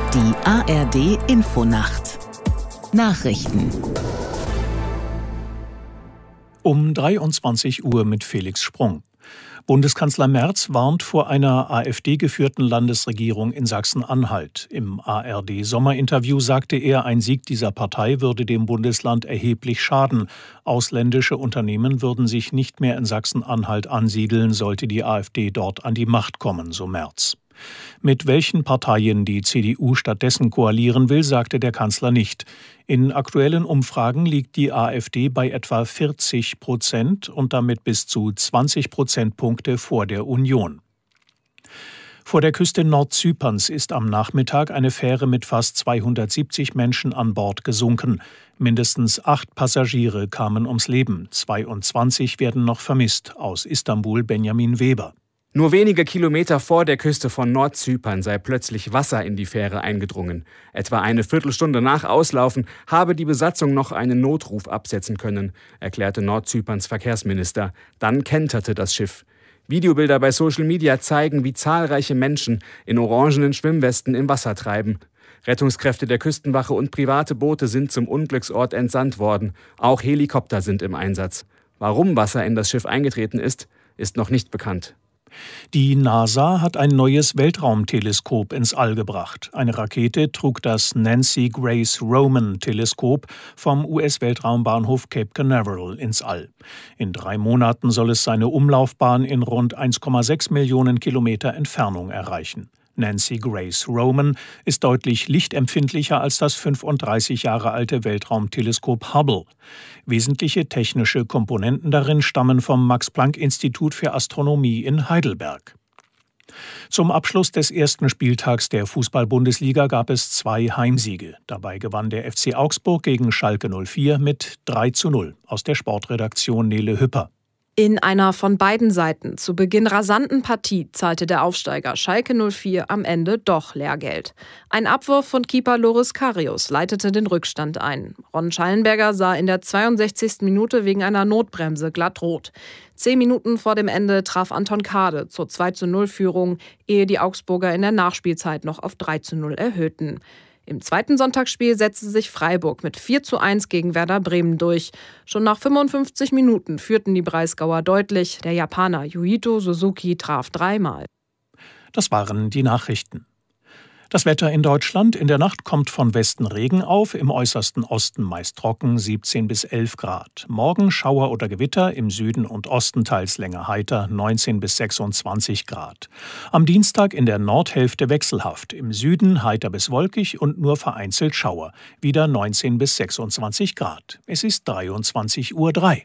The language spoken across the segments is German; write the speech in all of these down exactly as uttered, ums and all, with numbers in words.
Die A R D Infonacht Nachrichten um dreiundzwanzig Uhr mit Felix Sprung. Bundeskanzler Merz warnt vor einer AfD-geführten Landesregierung in Sachsen-Anhalt. Im A R D-Sommerinterview sagte er, ein Sieg dieser Partei würde dem Bundesland erheblich schaden. Ausländische Unternehmen würden sich nicht mehr in Sachsen-Anhalt ansiedeln, sollte die AfD dort an die Macht kommen, so Merz. Mit welchen Parteien die C D U stattdessen koalieren will, sagte der Kanzler nicht. In aktuellen Umfragen liegt die AfD bei etwa vierzig Prozent und damit bis zu zwanzig Prozentpunkte vor der Union. Vor der Küste Nordzyperns ist am Nachmittag eine Fähre mit fast zweihundertsiebzig Menschen an Bord gesunken. Mindestens acht Passagiere kamen ums Leben. zweiundzwanzig werden noch vermisst. Aus Istanbul Benjamin Weber. Nur wenige Kilometer vor der Küste von Nordzypern sei plötzlich Wasser in die Fähre eingedrungen. Etwa eine Viertelstunde nach Auslaufen habe die Besatzung noch einen Notruf absetzen können, erklärte Nordzyperns Verkehrsminister. Dann kenterte das Schiff. Videobilder bei Social Media zeigen, wie zahlreiche Menschen in orangenen Schwimmwesten im Wasser treiben. Rettungskräfte der Küstenwache und private Boote sind zum Unglücksort entsandt worden. Auch Helikopter sind im Einsatz. Warum Wasser in das Schiff eingetreten ist, ist noch nicht bekannt. Die NASA hat ein neues Weltraumteleskop ins All gebracht. Eine Rakete trug das Nancy Grace Roman-Teleskop vom U S-Weltraumbahnhof Cape Canaveral ins All. In drei Monaten soll es seine Umlaufbahn in rund eins Komma sechs Millionen Kilometer Entfernung erreichen. Nancy Grace Roman ist deutlich lichtempfindlicher als das fünfunddreißig Jahre alte Weltraumteleskop Hubble. Wesentliche technische Komponenten darin stammen vom Max-Planck-Institut für Astronomie in Heidelberg. Zum Abschluss des ersten Spieltags der Fußball-Bundesliga gab es zwei Heimsiege. Dabei gewann der F C Augsburg gegen Schalke null vier mit drei zu null. Aus der Sportredaktion Nele Hüpper. In einer von beiden Seiten zu Beginn rasanten Partie zahlte der Aufsteiger Schalke null vier am Ende doch Lehrgeld. Ein Abwurf von Keeper Loris Karius leitete den Rückstand ein. Ron Schallenberger sah in der zweiundsechzigsten Minute wegen einer Notbremse glatt rot. Zehn Minuten vor dem Ende traf Anton Kade zur zwei zu null Führung, ehe die Augsburger in der Nachspielzeit noch auf drei zu null erhöhten. Im zweiten Sonntagsspiel setzte sich Freiburg mit vier zu eins gegen Werder Bremen durch. Schon nach fünfundfünfzig Minuten führten die Breisgauer deutlich. Der Japaner Yuito Suzuki traf dreimal. Das waren die Nachrichten. Das Wetter in Deutschland: In der Nacht kommt von Westen Regen auf, im äußersten Osten meist trocken, siebzehn bis elf Grad. Morgen Schauer oder Gewitter, im Süden und Osten teils länger heiter, neunzehn bis sechsundzwanzig Grad. Am Dienstag in der Nordhälfte wechselhaft, im Süden heiter bis wolkig und nur vereinzelt Schauer, wieder neunzehn bis sechsundzwanzig Grad. Es ist dreiundzwanzig Uhr drei.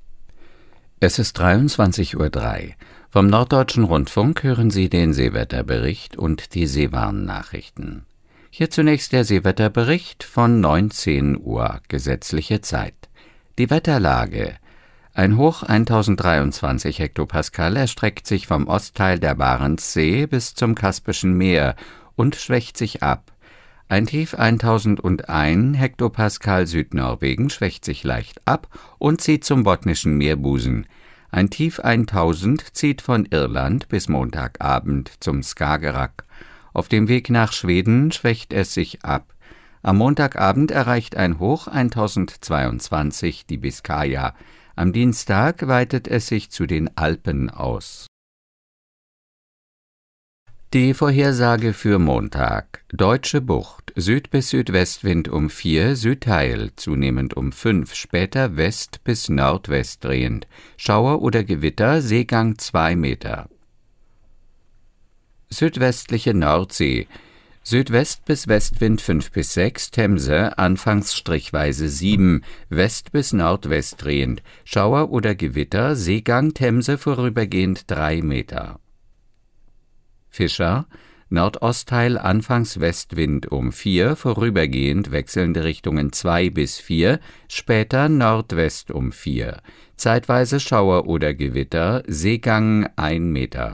Es ist dreiundzwanzig Uhr drei. Vom Norddeutschen Rundfunk hören Sie den Seewetterbericht und die Seewarnnachrichten. Hier zunächst der Seewetterbericht von neunzehn Uhr gesetzliche Zeit. Die Wetterlage: Ein Hoch tausenddreiundzwanzig Hektopascal erstreckt sich vom Ostteil der Barentssee bis zum Kaspischen Meer und schwächt sich ab. Ein Tief tausendeins Hektopascal Südnorwegen schwächt sich leicht ab und zieht zum Botnischen Meerbusen. Ein Tief tausend zieht von Irland bis Montagabend zum Skagerrak. Auf dem Weg nach Schweden schwächt es sich ab. Am Montagabend erreicht ein Hoch tausendzweiundzwanzig die Biskaya. Am Dienstag weitet es sich zu den Alpen aus. Die Vorhersage für Montag: Deutsche Bucht, Süd- bis Südwestwind um vier, Südteil zunehmend um fünf, später West- bis Nordwest drehend, Schauer oder Gewitter, Seegang zwei Meter. Südwestliche Nordsee, Südwest- bis Westwind fünf bis sechs, Themse, anfangs strichweise sieben, West- bis Nordwest drehend, Schauer oder Gewitter, Seegang Themse vorübergehend drei Meter. Fischer, Nordostteil anfangs Westwind um vier, vorübergehend wechselnde Richtungen zwei bis vier, später Nordwest um vier, zeitweise Schauer oder Gewitter, Seegang ein Meter.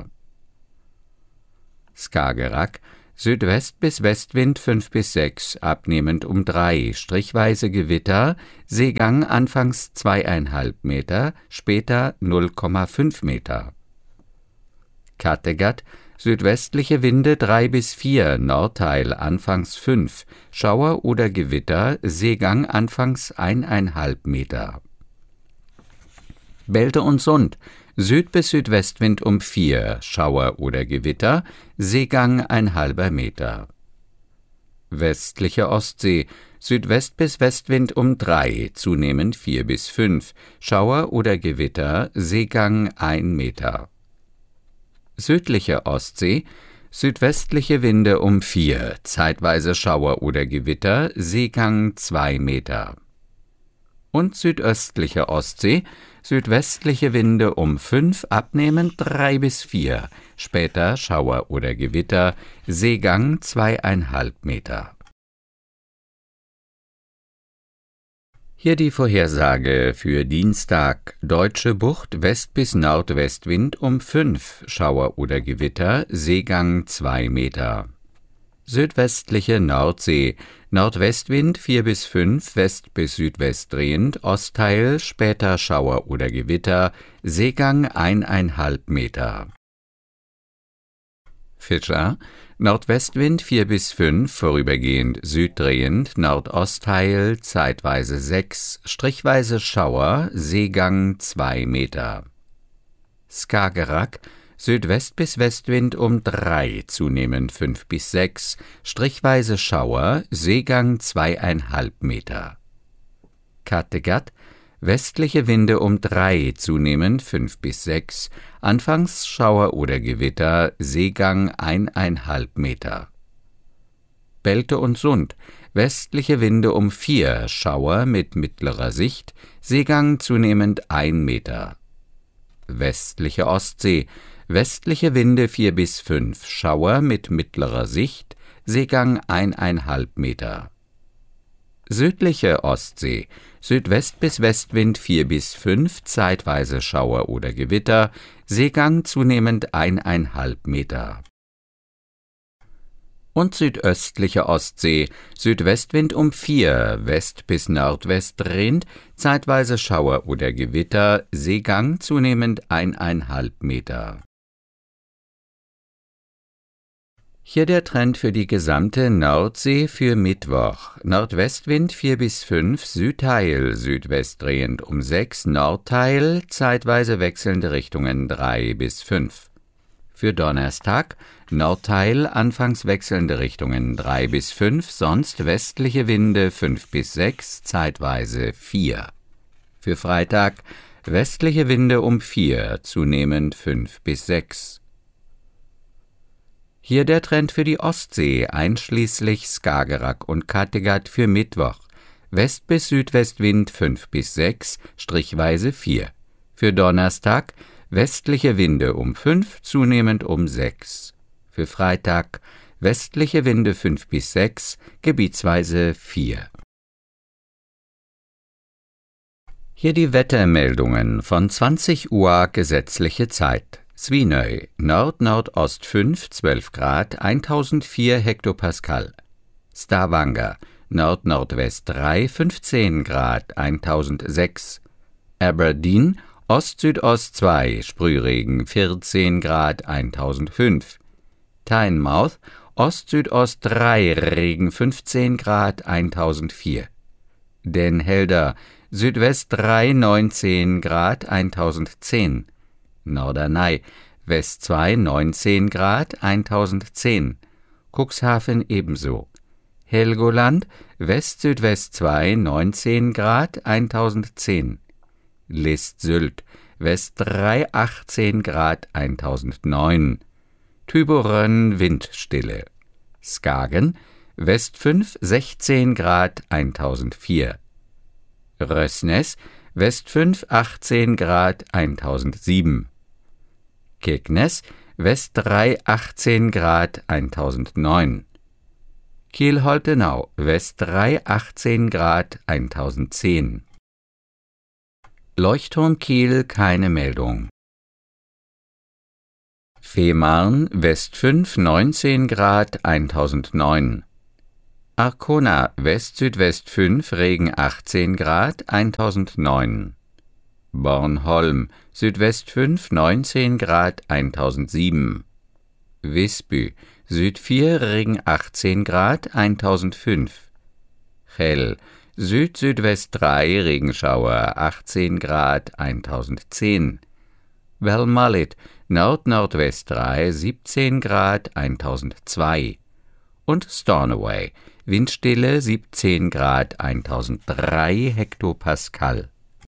Skagerrak, Südwest- bis Westwind fünf bis sechs, abnehmend um drei, strichweise Gewitter, Seegang anfangs zweieinhalb Meter, später null Komma fünf Meter. Kattegat, Südwestliche Winde drei bis vier, Nordteil anfangs fünf, Schauer oder Gewitter, Seegang anfangs eineinhalb Meter. Belte und Sund, Süd- bis Südwestwind um vier, Schauer oder Gewitter, Seegang ein halber Meter. Westliche Ostsee, Südwest- bis Westwind um drei, zunehmend vier bis fünf, Schauer oder Gewitter, Seegang ein Meter. Südliche Ostsee, südwestliche Winde um vier, zeitweise Schauer oder Gewitter, Seegang zwei Meter. Und südöstliche Ostsee, südwestliche Winde um fünf, abnehmend drei bis vier, später Schauer oder Gewitter, Seegang zweieinhalb Meter. Hier die Vorhersage für Dienstag. Deutsche Bucht, West- bis Nordwestwind um fünf, Schauer oder Gewitter, Seegang zwei Meter. Südwestliche Nordsee, Nordwestwind vier bis fünf, West- bis Südwest drehend, Ostteil, später Schauer oder Gewitter, Seegang eineinhalb Meter. Fischer, Nordwestwind vier bis fünf, vorübergehend süddrehend, Nordostteil, zeitweise sechs, strichweise Schauer, Seegang zwei Meter. Skagerrak, Südwest- bis Westwind um drei, zunehmend fünf bis sechs, strichweise Schauer, Seegang zweieinhalb Meter. Kattegat, westliche Winde um drei, zunehmend fünf bis sechs, anfangs Schauer oder Gewitter, Seegang eineinhalb Meter. Belte und Sund, westliche Winde um vier, Schauer mit mittlerer Sicht, Seegang zunehmend ein Meter. Westliche Ostsee, westliche Winde vier bis fünf, Schauer mit mittlerer Sicht, Seegang eineinhalb Meter. Südliche Ostsee, Südwest- bis Westwind vier bis fünf, zeitweise Schauer oder Gewitter, Seegang zunehmend eineinhalb Meter. Und südöstliche Ostsee, Südwestwind um vier, West- bis Nordwest drehend, zeitweise Schauer oder Gewitter, Seegang zunehmend eineinhalb Meter. Hier der Trend für die gesamte Nordsee für Mittwoch. Nordwestwind vier bis fünf, Südteil, Südwest drehend um sechs, Nordteil, zeitweise wechselnde Richtungen drei bis fünf. Für Donnerstag, Nordteil, anfangs wechselnde Richtungen drei bis fünf, sonst westliche Winde fünf bis sechs, zeitweise vier. Für Freitag, westliche Winde um vier, zunehmend fünf bis sechs. Hier der Trend für die Ostsee, einschließlich Skagerrak und Kattegat für Mittwoch. West- bis Südwestwind fünf bis sechs, strichweise vier. Für Donnerstag, westliche Winde um fünf, zunehmend um sechs. Für Freitag, westliche Winde fünf bis sechs, gebietsweise vier. Hier die Wettermeldungen von zwanzig Uhr gesetzliche Zeit. Svinøy, Nord-Nordost fünf, zwölf Grad, eintausendvier Hektopascal. Stavanger, Nord-Nordwest drei, fünfzehn Grad, eintausendsechs. Aberdeen, Ost-Südost zwei, Sprühregen, vierzehn Grad, eintausendfünf. Tynemouth, Ost-Südost drei, Regen, fünfzehn Grad, eintausendvier. Den Helder, Südwest drei, neunzehn Grad, eintausendzehn. Norderney, West zwei, neunzehn Grad, eintausendzehn. Cuxhaven ebenso. Helgoland, West-Südwest zwei, neunzehn Grad, eintausendzehn. List-Sylt, West drei, achtzehn Grad, eintausendneun. Thyborøn, Windstille. Skagen, West fünf, sechzehn Grad, eintausendvier. Røsnes, West fünf, achtzehn Grad, eintausendsieben. Kirkenes, West drei, achtzehn Grad, eintausendneun. Kiel-Holtenau, West drei, achtzehn Grad, eintausendzehn. Leuchtturm Kiel, keine Meldung. Fehmarn, West fünf, neunzehn Grad, eintausendneun. Arkona, West-Südwest fünf, Regen achtzehn Grad, eintausendneun. Bornholm, Südwest fünf, neunzehn Grad, eintausendsieben. Visby, Süd vier, Regen achtzehn Grad, eintausendfünf. Chell, Süd-Südwest drei, Regenschauer achtzehn Grad, eintausendzehn. Velmallit, Nord-Nordwest drei, siebzehn Grad, eintausendzwei. Und Stornoway, Windstille siebzehn Grad, eintausenddrei Hektopascal.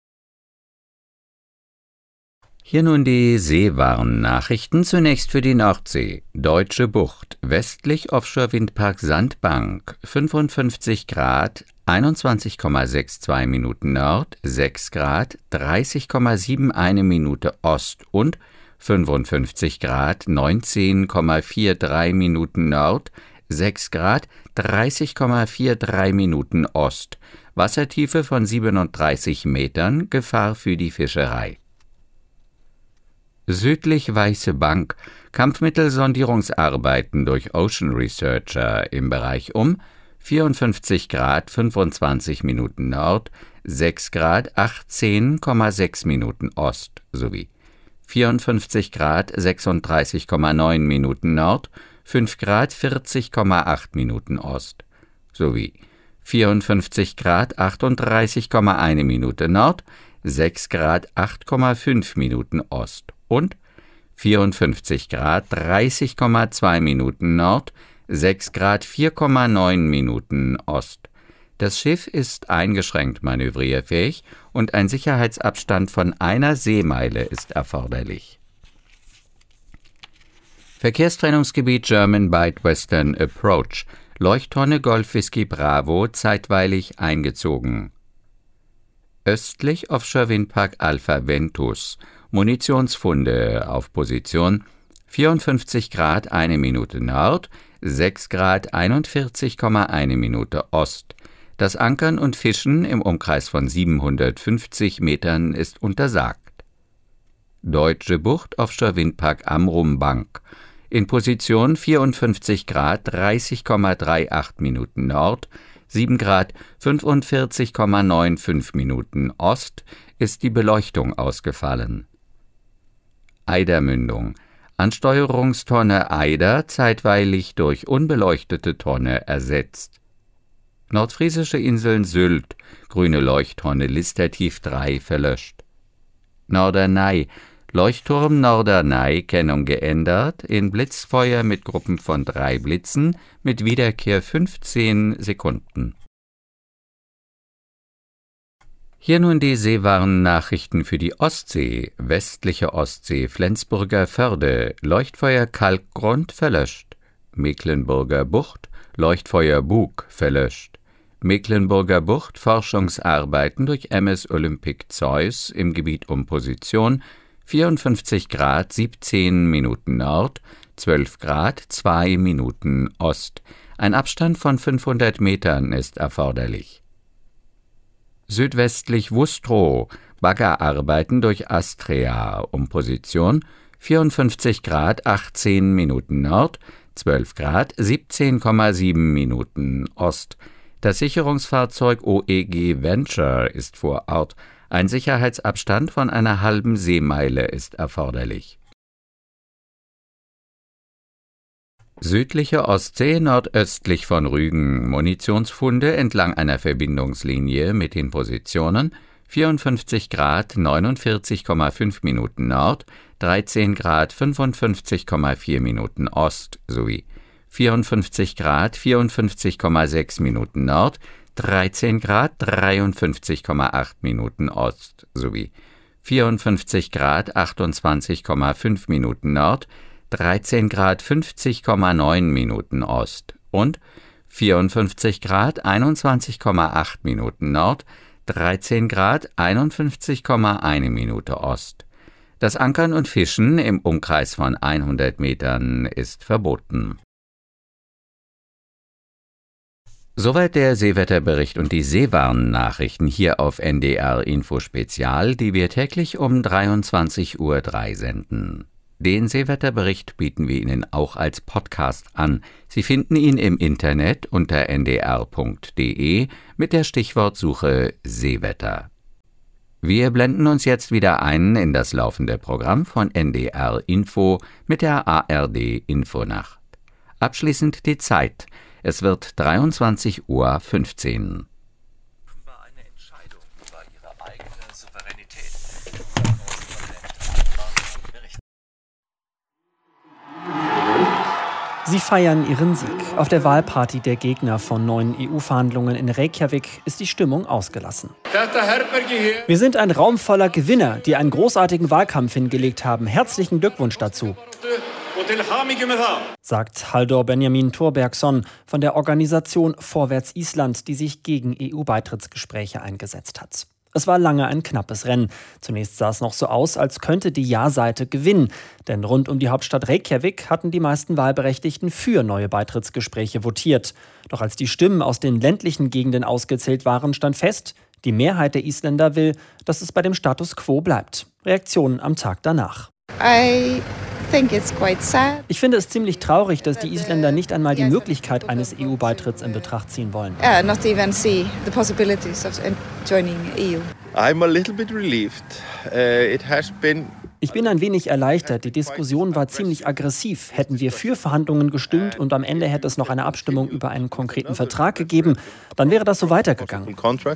Hier nun die Seewarnnachrichten, zunächst für die Nordsee. Deutsche Bucht, westlich Offshore-Windpark Sandbank, fünfundfünfzig Grad, einundzwanzig Komma zweiundsechzig Minuten Nord, sechs Grad, dreißig Komma einundsiebzig Minute Ost und fünfundfünfzig Grad, neunzehn Komma dreiundvierzig Minuten Nord, sechs Grad, dreißig Komma dreiundvierzig Minuten Ost. Wassertiefe von siebenunddreißig Metern, Gefahr für die Fischerei. Südlich Weiße Bank, Kampfmittelsondierungsarbeiten durch Ocean Researcher im Bereich um vierundfünfzig Grad, fünfundzwanzig Minuten Nord, sechs Grad, achtzehn Komma sechs Minuten Ost sowie vierundfünfzig Grad, sechsunddreißig Komma neun Minuten Nord, fünf Grad, vierzig Komma acht Minuten Ost sowie vierundfünfzig Grad, achtunddreißig Komma eins Minute Nord, sechs Grad, acht Komma fünf Minuten Ost und vierundfünfzig Grad, dreißig Komma zwei Minuten Nord, sechs Grad, vier Komma neun Minuten Ost. Das Schiff ist eingeschränkt manövrierfähig und ein Sicherheitsabstand von einer Seemeile ist erforderlich. Verkehrstrennungsgebiet German Bight Western Approach, Leuchttonne Golf Whisky Bravo zeitweilig eingezogen. Östlich Offshore-Windpark Alpha Ventus, Munitionsfunde auf Position vierundfünfzig Grad, eine Minute Nord, sechs Grad, einundvierzig Komma eins Minute Ost. Das Ankern und Fischen im Umkreis von siebenhundertfünfzig Metern ist untersagt. Deutsche Bucht Offshore-Windpark Amrum Bank, in Position vierundfünfzig Grad, dreißig Komma achtunddreißig Minuten Nord, sieben Grad, fünfundvierzig Komma fünfundneunzig Minuten Ost ist die Beleuchtung ausgefallen. Eidermündung, Ansteuerungstonne Eider zeitweilig durch unbeleuchtete Tonne ersetzt. Nordfriesische Inseln Sylt, grüne Leuchttonne Listertief drei verlöscht. Norderney, Leuchtturm Norderney, Kennung geändert, in Blitzfeuer mit Gruppen von drei Blitzen, mit Wiederkehr fünfzehn Sekunden. Hier nun die Seewarnnachrichten für die Ostsee, westliche Ostsee, Flensburger Förde, Leuchtfeuer Kalkgrund verlöscht. Mecklenburger Bucht, Leuchtfeuer Bug verlöscht. Mecklenburger Bucht, Forschungsarbeiten durch M S Olympic Zeus im Gebiet um Position vierundfünfzig Grad, siebzehn Minuten Nord, zwölf Grad, zwei Minuten Ost. Ein Abstand von fünfhundert Metern ist erforderlich. Südwestlich Wustrow, Baggerarbeiten durch Astrea um Position vierundfünfzig Grad, achtzehn Minuten Nord, zwölf Grad, siebzehn Komma sieben Minuten Ost. Das Sicherungsfahrzeug O E G Venture ist vor Ort. Ein Sicherheitsabstand von einer halben Seemeile ist erforderlich. Südliche Ostsee, nordöstlich von Rügen, Munitionsfunde entlang einer Verbindungslinie mit den Positionen vierundfünfzig Grad, neunundvierzig Komma fünf Minuten Nord, dreizehn Grad, fünfundfünfzig Komma vier Minuten Ost sowie vierundfünfzig Grad, vierundfünfzig Komma sechs Minuten Nord, dreizehn Grad, dreiundfünfzig Komma acht Minuten Ost sowie vierundfünfzig Grad, achtundzwanzig Komma fünf Minuten Nord, dreizehn Grad, fünfzig Komma neun Minuten Ost und vierundfünfzig Grad, einundzwanzig Komma acht Minuten Nord, dreizehn Grad, einundfünfzig Komma eins Minute Ost. Das Ankern und Fischen im Umkreis von hundert Metern ist verboten. Soweit der Seewetterbericht und die Seewarnnachrichten hier auf N D R Info Spezial, die wir täglich um dreiundzwanzig Uhr drei senden. Den Seewetterbericht bieten wir Ihnen auch als Podcast an. Sie finden ihn im Internet unter n d r punkt d e mit der Stichwortsuche Seewetter. Wir blenden uns jetzt wieder ein in das laufende Programm von N D R Info mit der A R D Infonacht. Abschließend die Zeit. Es wird dreiundzwanzig Uhr fünfzehn. War eine Entscheidung über ihre eigene Souveränität. Sie feiern ihren Sieg. Auf der Wahlparty der Gegner von neuen E U-Verhandlungen in Reykjavik ist die Stimmung ausgelassen. Wir sind ein Raum voller Gewinner, die einen großartigen Wahlkampf hingelegt haben. Herzlichen Glückwunsch dazu, sagt Halldór Benjamin Thorbergsson von der Organisation Vorwärts Island, die sich gegen E U-Beitrittsgespräche eingesetzt hat. Es war lange ein knappes Rennen. Zunächst sah es noch so aus, als könnte die Ja-Seite gewinnen. Denn rund um die Hauptstadt Reykjavik hatten die meisten Wahlberechtigten für neue Beitrittsgespräche votiert. Doch als die Stimmen aus den ländlichen Gegenden ausgezählt waren, stand fest, die Mehrheit der Isländer will, dass es bei dem Status quo bleibt. Reaktionen am Tag danach. I think it's quite sad. Ich finde es ziemlich traurig, dass die Isländer nicht einmal die Möglichkeit eines E U-Beitritts in Betracht ziehen wollen. Uh, not even see the possibilities of joining E U. I'm a little bit relieved. Uh, it has been Ich bin ein wenig erleichtert. Die Diskussion war ziemlich aggressiv. Hätten wir für Verhandlungen gestimmt und am Ende hätte es noch eine Abstimmung über einen konkreten Vertrag gegeben, dann wäre das so weitergegangen.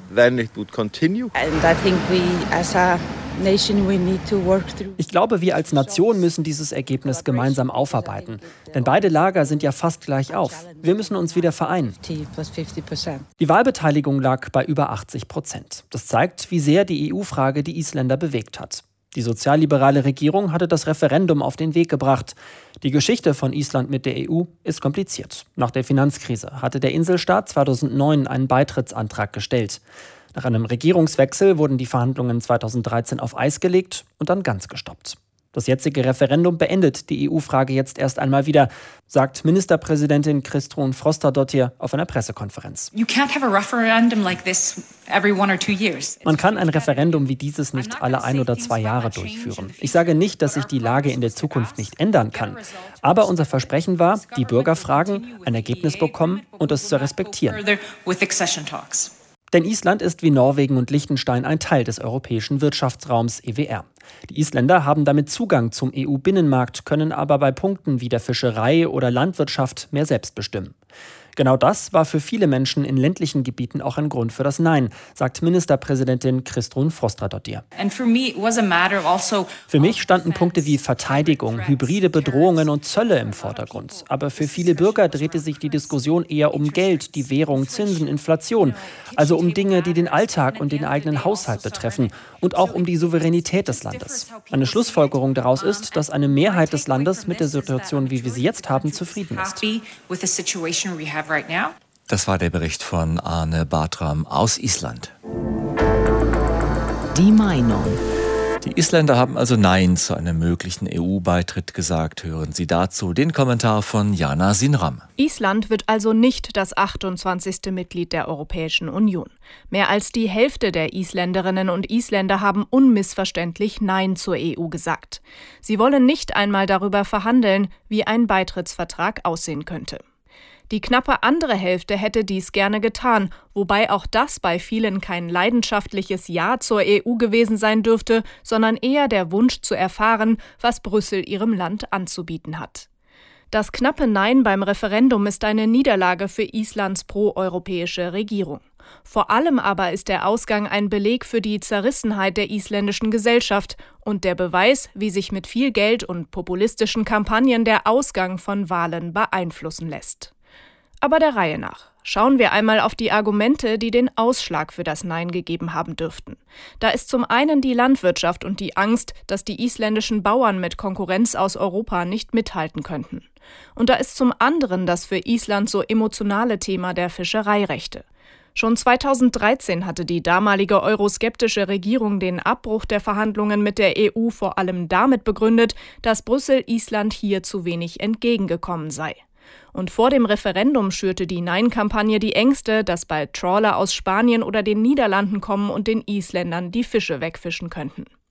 Ich glaube, wir als Nation müssen dieses Ergebnis gemeinsam aufarbeiten. Denn beide Lager sind ja fast gleich auf. Wir müssen uns wieder vereinen. Die Wahlbeteiligung lag bei über achtzig Prozent. Das zeigt, wie sehr die E U-Frage die Isländer bewegt hat. Die sozialliberale Regierung hatte das Referendum auf den Weg gebracht. Die Geschichte von Island mit der E U ist kompliziert. Nach der Finanzkrise hatte der Inselstaat zweitausendneun einen Beitrittsantrag gestellt. Nach einem Regierungswechsel wurden die Verhandlungen zweitausenddreizehn auf Eis gelegt und dann ganz gestoppt. Das jetzige Referendum beendet die E U-Frage jetzt erst einmal wieder, sagt Ministerpräsidentin Kristrún Frostadóttir auf einer Pressekonferenz. Man kann ein Referendum wie dieses nicht alle ein oder zwei Jahre durchführen. Ich sage nicht, dass sich die Lage in der Zukunft nicht ändern kann. Aber unser Versprechen war, die Bürger fragen, ein Ergebnis bekommen und es zu respektieren. Denn Island ist wie Norwegen und Liechtenstein ein Teil des europäischen Wirtschaftsraums E W R. Die Isländer haben damit Zugang zum E U-Binnenmarkt, können aber bei Punkten wie der Fischerei oder Landwirtschaft mehr selbst bestimmen. Genau das war für viele Menschen in ländlichen Gebieten auch ein Grund für das Nein, sagt Ministerpräsidentin Kristrún Frostadóttir. Für mich standen Punkte wie Verteidigung, hybride Bedrohungen und Zölle im Vordergrund. Aber für viele Bürger drehte sich die Diskussion eher um Geld, die Währung, Zinsen, Inflation. Also um Dinge, die den Alltag und den eigenen Haushalt betreffen. Und auch um die Souveränität des Landes. Eine Schlussfolgerung daraus ist, dass eine Mehrheit des Landes mit der Situation, wie wir sie jetzt haben, zufrieden ist. Das war der Bericht von Arne Bartram aus Island. Die Meinung. Die Isländer haben also Nein zu einem möglichen E U-Beitritt gesagt. Hören Sie dazu den Kommentar von Jana Sinram. Island wird also nicht das achtundzwanzigste Mitglied der Europäischen Union. Mehr als die Hälfte der Isländerinnen und Isländer haben unmissverständlich Nein zur E U gesagt. Sie wollen nicht einmal darüber verhandeln, wie ein Beitrittsvertrag aussehen könnte. Die knappe andere Hälfte hätte dies gerne getan, wobei auch das bei vielen kein leidenschaftliches Ja zur E U gewesen sein dürfte, sondern eher der Wunsch zu erfahren, was Brüssel ihrem Land anzubieten hat. Das knappe Nein beim Referendum ist eine Niederlage für Islands pro-europäische Regierung. Vor allem aber ist der Ausgang ein Beleg für die Zerrissenheit der isländischen Gesellschaft und der Beweis, wie sich mit viel Geld und populistischen Kampagnen der Ausgang von Wahlen beeinflussen lässt. Aber der Reihe nach. Schauen wir einmal auf die Argumente, die den Ausschlag für das Nein gegeben haben dürften. Da ist zum einen die Landwirtschaft und die Angst, dass die isländischen Bauern mit Konkurrenz aus Europa nicht mithalten könnten. Und da ist zum anderen das für Island so emotionale Thema der Fischereirechte. Schon zweitausenddreizehn hatte die damalige euroskeptische Regierung den Abbruch der Verhandlungen mit der E U vor allem damit begründet, dass Brüssel Island hier zu wenig entgegengekommen sei. Und vor dem Referendum schürte die Nein-Kampagne die Ängste, dass bald Trawler aus Spanien oder den Niederlanden kommen und den Isländern die Fische wegfischen könnten.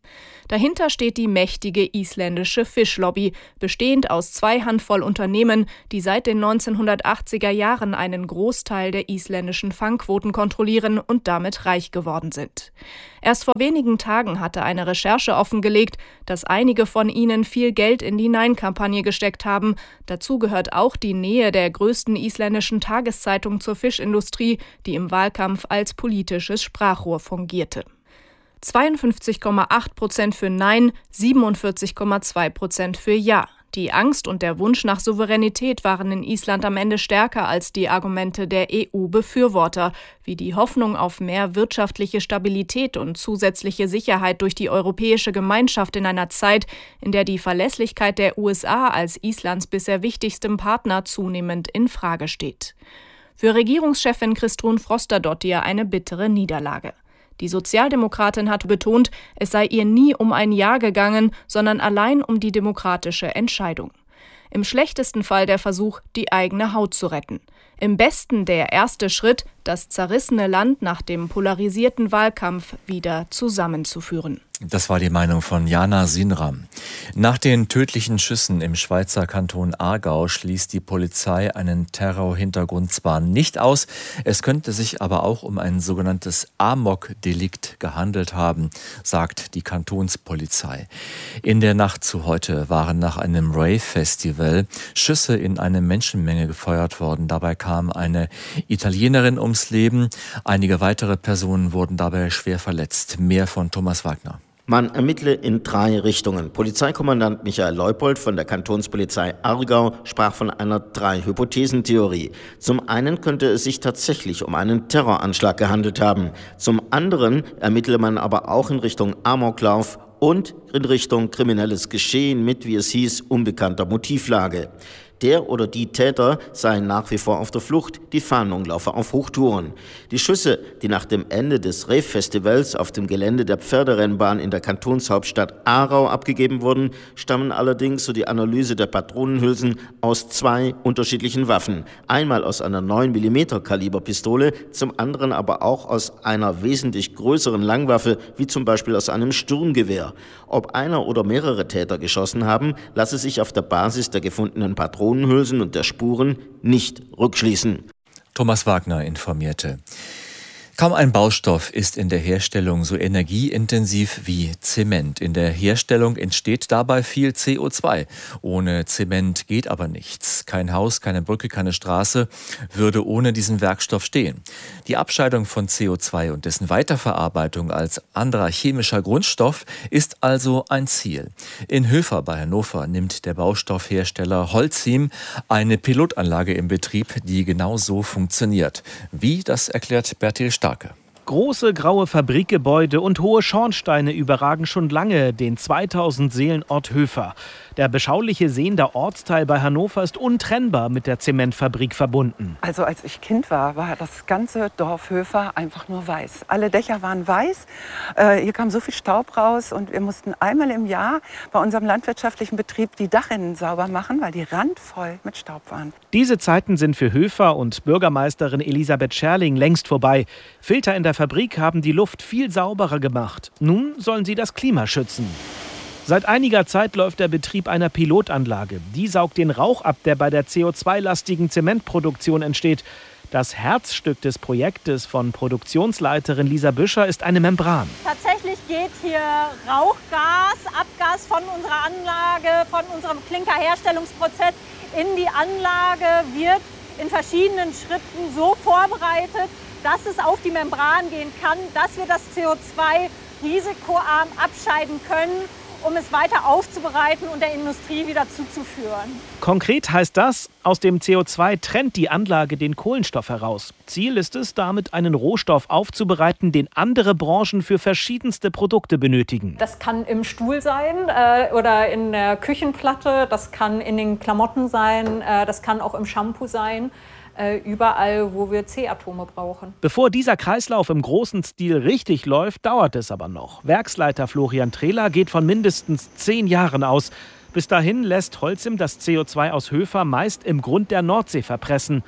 Dahinter steht die mächtige isländische Fischlobby, bestehend aus zwei Handvoll Unternehmen, die seit den neunzehnhundertachtziger Jahren einen Großteil der isländischen Fangquoten kontrollieren und damit reich geworden sind. Erst vor wenigen Tagen hatte eine Recherche offengelegt, dass einige von ihnen viel Geld in die Nein-Kampagne gesteckt haben. Dazu gehört auch die Nähe der größten isländischen Tageszeitung zur Fischindustrie, die im Wahlkampf als politisches Sprachrohr fungierte. zweiundfünfzig Komma acht Prozent für Nein, siebenundvierzig Komma zwei Prozent für Ja. Die Angst und der Wunsch nach Souveränität waren in Island am Ende stärker als die Argumente der E U-Befürworter, wie die Hoffnung auf mehr wirtschaftliche Stabilität und zusätzliche Sicherheit durch die europäische Gemeinschaft in einer Zeit, in der die Verlässlichkeit der U S A als Islands bisher wichtigstem Partner zunehmend in Frage steht. Für Regierungschefin Kristrún Frostadóttir eine bittere Niederlage. Die Sozialdemokratin hat betont, es sei ihr nie um ein Ja gegangen, sondern allein um die demokratische Entscheidung. Im schlechtesten Fall der Versuch, die eigene Haut zu retten. Im besten der erste Schritt, das zerrissene Land nach dem polarisierten Wahlkampf wieder zusammenzuführen. Das war die Meinung von Jana Sinram. Nach den tödlichen Schüssen im Schweizer Kanton Aargau schließt die Polizei einen Terrorhintergrund zwar nicht aus, es könnte sich aber auch um ein sogenanntes Amok-Delikt gehandelt haben, sagt die Kantonspolizei. In der Nacht zu heute waren nach einem Rave-Festival Schüsse in eine Menschenmenge gefeuert worden. Dabei kam eine Italienerin ums Leben. Einige weitere Personen wurden dabei schwer verletzt. Mehr von Thomas Wagner. Man ermittle in drei Richtungen. Polizeikommandant Michael Leupold von der Kantonspolizei Aargau sprach von einer Drei-Hypothesen-Theorie. Zum einen könnte es sich tatsächlich um einen Terroranschlag gehandelt haben. Zum anderen ermittle man aber auch in Richtung Amoklauf und in Richtung kriminelles Geschehen mit, wie es hieß, unbekannter Motivlage. Der oder die Täter seien nach wie vor auf der Flucht, die Fahndung laufe auf Hochtouren. Die Schüsse, die nach dem Ende des Rave-Festivals auf dem Gelände der Pferderennbahn in der Kantonshauptstadt Aarau abgegeben wurden, stammen allerdings, so die Analyse der Patronenhülsen, aus zwei unterschiedlichen Waffen. Einmal aus einer neun Millimeter Kaliber Pistole, zum anderen aber auch aus einer wesentlich größeren Langwaffe, wie zum Beispiel aus einem Sturmgewehr. Ob einer oder mehrere Täter geschossen haben, lasse sich auf der Basis der gefundenen Patronen Patronenhülsen und der Spuren nicht rückschließen. Thomas Wagner informierte. Kaum ein Baustoff ist in der Herstellung so energieintensiv wie Zement. In der Herstellung entsteht dabei viel C O zwei. Ohne Zement geht aber nichts. Kein Haus, keine Brücke, keine Straße würde ohne diesen Werkstoff stehen. Die Abscheidung von C O zwei und dessen Weiterverarbeitung als anderer chemischer Grundstoff ist also ein Ziel. In Höfer bei Hannover nimmt der Baustoffhersteller Holcim eine Pilotanlage in Betrieb, die genau so funktioniert. Wie, das erklärt Bertil Starke. Große graue Fabrikgebäude und hohe Schornsteine überragen schon lange den zweitausend Seelenort Höfer. Der beschauliche Seender Ortsteil bei Hannover ist untrennbar mit der Zementfabrik verbunden. Also als ich Kind war, war das ganze Dorf Höfer einfach nur weiß. Alle Dächer waren weiß, äh, hier kam so viel Staub raus und wir mussten einmal im Jahr bei unserem landwirtschaftlichen Betrieb die Dachrinnen sauber machen, weil die randvoll mit Staub waren. Diese Zeiten sind für Höfer und Bürgermeisterin Elisabeth Scherling längst vorbei. Filter in der Fabrik haben die Luft viel sauberer gemacht. Nun sollen sie das Klima schützen. Seit einiger Zeit läuft der Betrieb einer Pilotanlage. Die saugt den Rauch ab, der bei der C O zwei lastigen Zementproduktion entsteht. Das Herzstück des Projektes von Produktionsleiterin Lisa Büscher ist eine Membran. Tatsächlich geht hier Rauchgas, Abgas von unserer Anlage, von unserem Klinkerherstellungsprozess in die Anlage, wird in verschiedenen Schritten so vorbereitet, dass es auf die Membran gehen kann, dass wir das C O zwei risikoarm abscheiden können, um es weiter aufzubereiten und der Industrie wieder zuzuführen. Konkret heißt das, aus dem C O zwei trennt die Anlage den Kohlenstoff heraus. Ziel ist es, damit einen Rohstoff aufzubereiten, den andere Branchen für verschiedenste Produkte benötigen. Das kann im Stuhl sein äh, oder in der Küchenplatte, das kann in den Klamotten sein, äh, das kann auch im Shampoo sein. Überall, wo wir C-Atome brauchen. Bevor dieser Kreislauf im großen Stil richtig läuft, dauert es aber noch. Werksleiter Florian Trehler geht von mindestens zehn Jahren aus. Bis dahin lässt Holcim das C O zwei aus Höfer meist im Grund der Nordsee verpressen.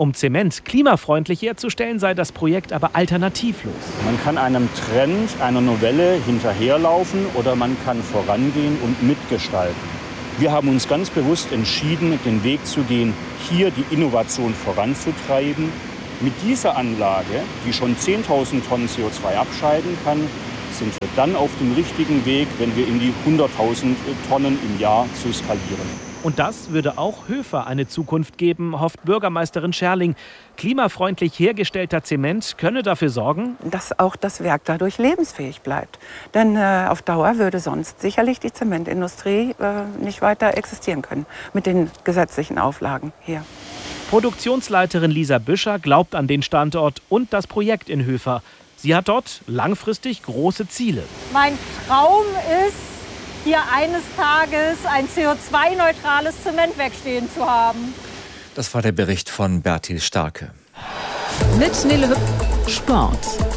Um Zement klimafreundlich herzustellen, sei das Projekt aber alternativlos. Man kann einem Trend, einer Novelle hinterherlaufen oder man kann vorangehen und mitgestalten. Wir haben uns ganz bewusst entschieden, den Weg zu gehen, hier die Innovation voranzutreiben. Mit dieser Anlage, die schon zehntausend Tonnen C O zwei abscheiden kann, sind wir dann auf dem richtigen Weg, wenn wir in die hunderttausend Tonnen im Jahr zu skalieren. Und das würde auch Höfer eine Zukunft geben, hofft Bürgermeisterin Scherling. Klimafreundlich hergestellter Zement könne dafür sorgen, dass auch das Werk dadurch lebensfähig bleibt. Denn äh, auf Dauer würde sonst sicherlich die Zementindustrie äh, nicht weiter existieren können mit den gesetzlichen Auflagen hier. Produktionsleiterin Lisa Büscher glaubt an den Standort und das Projekt in Höfer. Sie hat dort langfristig große Ziele. Mein Traum ist, hier eines Tages ein C O zwei neutrales Zementwerk stehen zu haben. Das war der Bericht von Bertil Starke. Mit Nele Hüpp. Sport.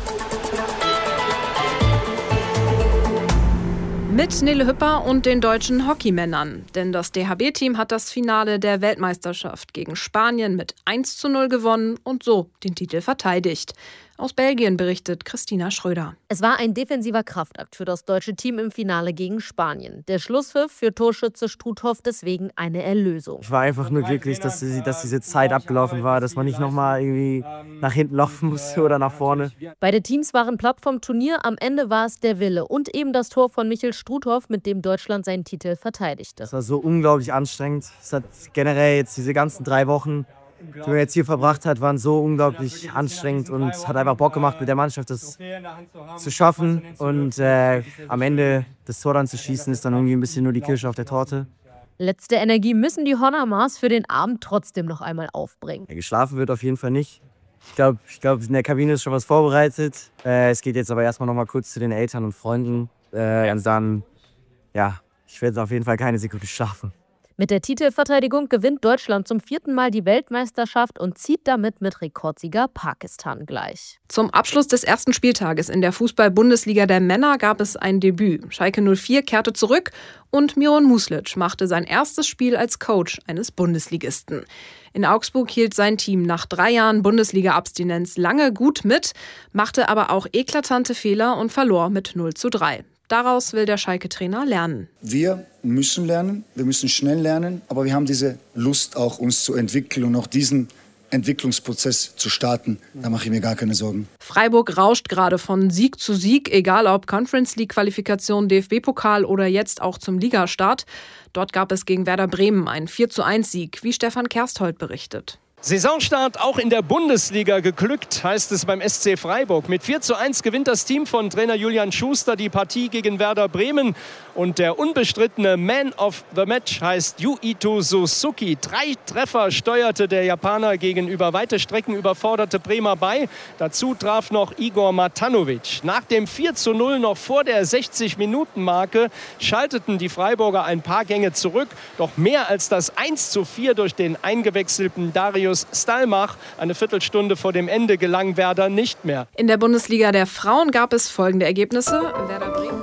Mit Nele Hüpper und den deutschen Hockeymännern. Denn das D H B-Team hat das Finale der Weltmeisterschaft gegen Spanien mit eins zu null gewonnen und so den Titel verteidigt. Aus Belgien berichtet Christina Schröder. Es war ein defensiver Kraftakt für das deutsche Team im Finale gegen Spanien. Der Schlusspfiff für Torschütze Struthoff deswegen eine Erlösung. Ich war einfach nur glücklich, dass, die, dass diese Zeit abgelaufen war, dass man nicht nochmal irgendwie nach hinten laufen musste oder nach vorne. Beide Teams waren platt vom Turnier. Am Ende war es der Wille und eben das Tor von Michel Struthoff, mit dem Deutschland seinen Titel verteidigte. Es war so unglaublich anstrengend. Es hat generell jetzt diese ganzen drei Wochen, die man jetzt hier verbracht hat, waren so unglaublich anstrengend und hat einfach Bock gemacht, mit der Mannschaft das zu schaffen. Und äh, am Ende das Tor dann zu schießen, ist dann irgendwie ein bisschen nur die Kirsche auf der Torte. Letzte Energie müssen die Honamars für den Abend trotzdem noch einmal aufbringen. Ja, geschlafen wird auf jeden Fall nicht. Ich glaube, ich glaub, in der Kabine ist schon was vorbereitet. Äh, es geht jetzt aber erstmal noch mal kurz zu den Eltern und Freunden. Äh, und dann, ja, ich werde auf jeden Fall keine Sekunde schlafen. Mit der Titelverteidigung gewinnt Deutschland zum vierten Mal die Weltmeisterschaft und zieht damit mit Rekordsieger Pakistan gleich. Zum Abschluss des ersten Spieltages in der Fußball-Bundesliga der Männer gab es ein Debüt. Schalke null vier kehrte zurück und Miron Muslic machte sein erstes Spiel als Coach eines Bundesligisten. In Augsburg hielt sein Team nach drei Jahren Bundesliga-Abstinenz lange gut mit, machte aber auch eklatante Fehler und verlor mit null zu drei. Daraus will der Schalke-Trainer lernen. Wir müssen lernen, wir müssen schnell lernen, aber wir haben diese Lust auch, uns zu entwickeln und auch diesen Entwicklungsprozess zu starten. Da mache ich mir gar keine Sorgen. Freiburg rauscht gerade von Sieg zu Sieg, egal ob Conference-League-Qualifikation, D F B-Pokal oder jetzt auch zum Ligastart. Dort gab es gegen Werder Bremen einen vier zu eins Sieg, wie Stefan Kersthold berichtet. Saisonstart auch in der Bundesliga geglückt, heißt es beim S C Freiburg. Mit vier zu eins gewinnt das Team von Trainer Julian Schuster die Partie gegen Werder Bremen. Und der unbestrittene Man of the Match heißt Yuito Suzuki. Drei Treffer steuerte der Japaner gegen über weite Strecken überforderte Bremer bei. Dazu traf noch Igor Matanovic. Nach dem vier zu null noch vor der sechzig-Minuten-Marke schalteten die Freiburger ein paar Gänge zurück. Doch mehr als das eins zu vier durch den eingewechselten Darius Stalmach. Eine Viertelstunde vor dem Ende gelang Werder nicht mehr. In der Bundesliga der Frauen gab es folgende Ergebnisse. Werder Bremen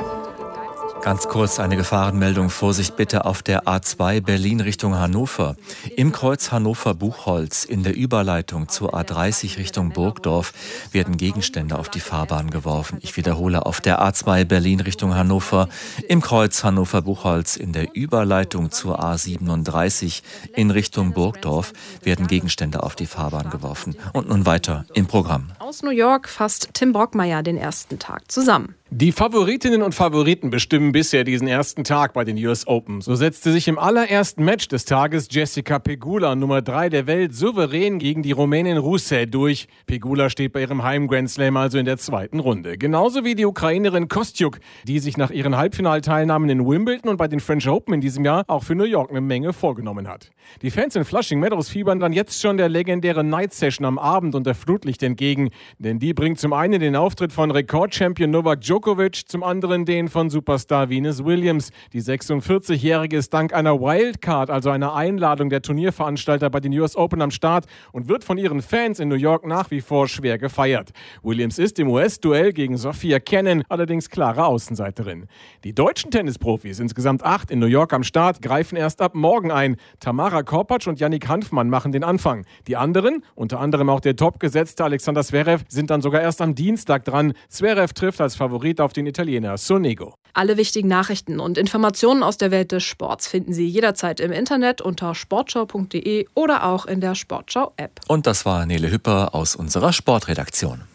Ganz kurz eine Gefahrenmeldung. Vorsicht bitte auf der A zwei Berlin Richtung Hannover. Im Kreuz Hannover-Buchholz in der Überleitung zur A dreißig Richtung Burgdorf werden Gegenstände auf die Fahrbahn geworfen. Ich wiederhole, auf der A zwei Berlin Richtung Hannover. Im Kreuz Hannover-Buchholz in der Überleitung zur A siebenunddreißig in Richtung Burgdorf werden Gegenstände auf die Fahrbahn geworfen. Und nun weiter im Programm. Aus New York fasst Tim Brockmeier den ersten Tag zusammen. Die Favoritinnen und Favoriten bestimmen bisher diesen ersten Tag bei den U S Open. So setzte sich im allerersten Match des Tages Jessica Pegula, Nummer drei der Welt, souverän gegen die Rumänin Ruse durch. Pegula steht bei ihrem Heim-Grand Slam also in der zweiten Runde. Genauso wie die Ukrainerin Kostyuk, die sich nach ihren Halbfinalteilnahmen in Wimbledon und bei den French Open in diesem Jahr auch für New York eine Menge vorgenommen hat. Die Fans in Flushing Meadows fiebern dann jetzt schon der legendären Night Session am Abend unter Flutlicht entgegen. Denn die bringt zum einen den Auftritt von Rekordchampion Novak Djokovic Djokovic, zum anderen den von Superstar Venus Williams. Die sechsundvierzigjährige ist dank einer Wildcard, also einer Einladung der Turnierveranstalter bei den U S Open am Start und wird von ihren Fans in New York nach wie vor schwer gefeiert. Williams ist im U S-Duell gegen Sophia Kenin allerdings klare Außenseiterin. Die deutschen Tennisprofis, insgesamt acht in New York am Start, greifen erst ab morgen ein. Tamara Korpatsch und Yannick Hanfmann machen den Anfang. Die anderen, unter anderem auch der topgesetzte Alexander Zverev, sind dann sogar erst am Dienstag dran. Zverev trifft als Favorit auf den Italiener Sonego. Alle wichtigen Nachrichten und Informationen aus der Welt des Sports finden Sie jederzeit im Internet unter sportschau punkt de oder auch in der Sportschau-App. Und das war Nele Hüpper aus unserer Sportredaktion.